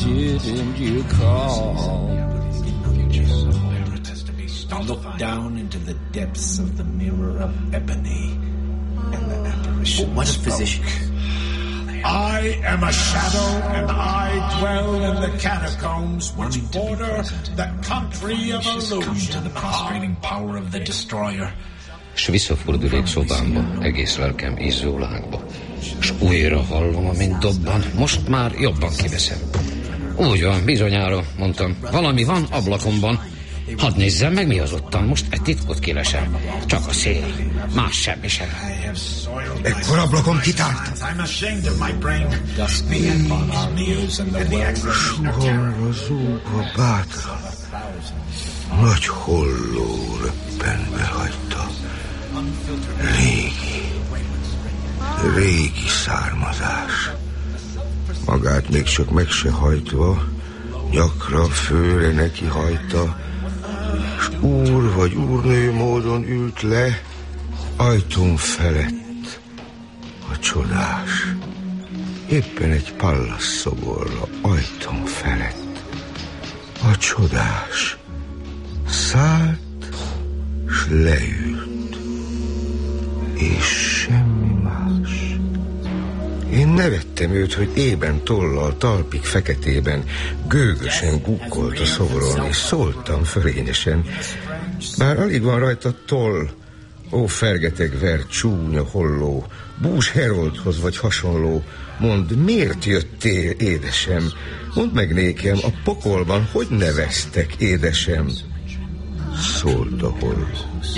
didn't you call? Look down into the depths of the mirror of ebony, and the apparition what a physician. I am a shadow, and I dwell in the catacombs which border the country of illusion. The prostrating power of the destroyer. S visszafordulok szobámba, egész lelkem izzó lángba. S újra hallom, amint dobban, most már jobban kiveszem. Úgy van, bizonyára, mondtam, valami van ablakomban. Hadd nézzem meg, mi az ottan, most egy titkot kilesem. Csak a szél, más semmi sem. Ekkor ablakom kitárt. Suharra zúgva bátran, nagy holló röppenve hagyta. Régi származás. Magát még csak meg se hajtva, nyakra, főre neki hajta, s úr vagy úrnő módon ült le, ajtón felett a csodás. Éppen egy Pallas szoborra, ajtón felett a csodás. Szállt, s leült, és semmi más. Én nevettem őt, hogy ében tollal, talpig feketében, gőgösen gukkolt a szoboron, és szóltam fölényesen. Bár alig van rajta toll, ó fergeteg ver, csúnya holló, bús Heroldhoz vagy hasonló, mondd, miért jöttél, édesem? Mondd meg nékem, a pokolban hogy neveztek, édesem? Szólt a holló.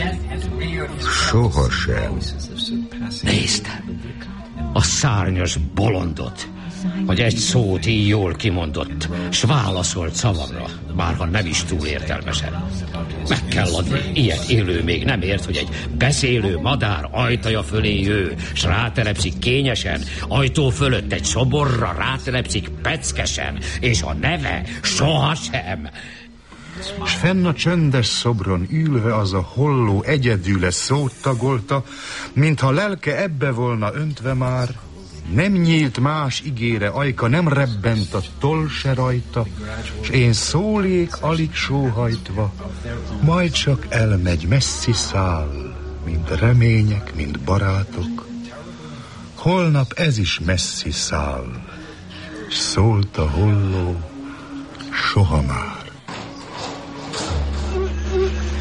Sohasem. Nézd, a szárnyas bolondot, hogy egy szót így jól kimondott, s válaszolt szavamra, bárha nem is túl értelmesen. Meg kell adni, ilyet élő még nem ért, hogy egy beszélő madár ajtaja fölé jő, s rátelepszik kényesen, ajtó fölött egy szoborra rátelepszik peckesen, és a neve sohasem. S fenn a csöndes szobron ülve az a holló egyedüle szót tagolta, mintha lelke ebbe volna öntve már. Nem nyílt más igére ajka, nem rebbent a toll se rajta, s én szólék alig sóhajtva, majd csak elmegy, messzi száll, mind remények, mind barátok. Holnap ez is messzi száll, s szólt a holló, soha már.